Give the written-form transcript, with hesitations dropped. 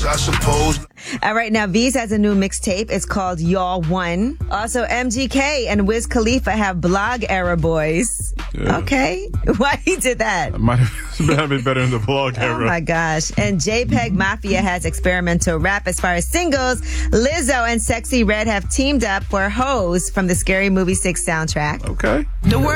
I suppose. All right, now V's has a new mixtape. It's called Y'all Won. Also, MGK and Wiz Khalifa have blog era boys. Yeah. Okay. Why he did that? Might have been better in the vlog era. Oh my gosh. And JPEG Mafia has experimental rap. As far as singles, Lizzo and Sexy Red have teamed up for Hoes from the Scary Movie 6 soundtrack. Okay. The world